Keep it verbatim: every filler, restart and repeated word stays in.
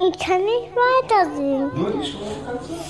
Ich kann nicht weitersehen. Nur die Strophe kannst du?